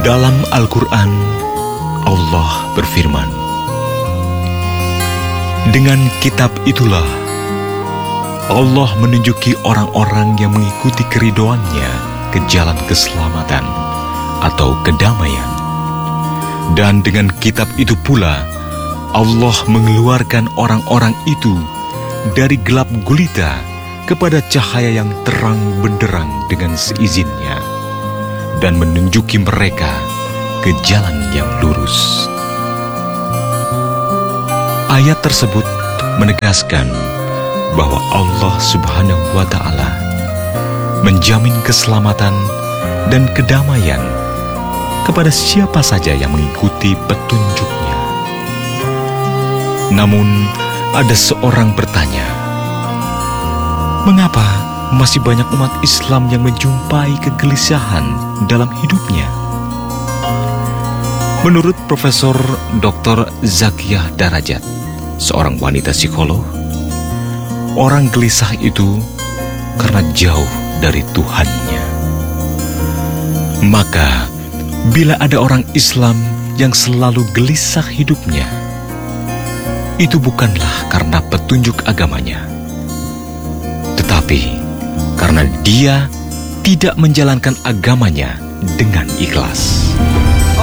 Dalam Al-Quran, Allah berfirman, "Dengan kitab itulah Allah menunjuki orang-orang yang mengikuti keridhoannya ke jalan keselamatan atau kedamaian. Dan dengan kitab itu pula Allah mengeluarkan orang-orang itu dari gelap gulita kepada cahaya yang terang benderang dengan seizinnya, dan menunjuki mereka ke jalan yang lurus." Ayat tersebut menegaskan bahwa Allah Subhanahu wa Ta'ala menjamin keselamatan dan kedamaian kepada siapa saja yang mengikuti petunjuknya. Namun, ada seorang bertanya, mengapa masih banyak umat Islam yang menjumpai kegelisahan dalam hidupnya? Menurut Profesor Dr. Zakiyah Darajat, seorang wanita psikolog, orang gelisah itu karena jauh dari Tuhannya. Maka, bila ada orang Islam yang selalu gelisah hidupnya, itu bukanlah karena petunjuk agamanya, tetapi karena dia tidak menjalankan agamanya dengan ikhlas.